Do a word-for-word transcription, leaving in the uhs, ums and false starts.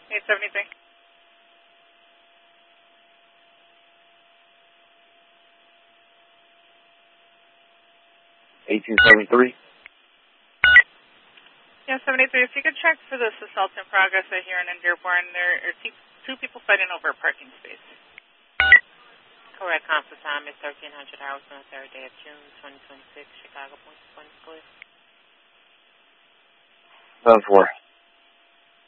eight seventy-three. eighteen seventy-three. Yeah, seventy-three. If you could check for this assault in progress here in Dearborn, there are two people fighting over a parking space. Correct. Conference time is thirteen hundred hours on the third day of June, twenty twenty-six. Chicago Police Department. Done for.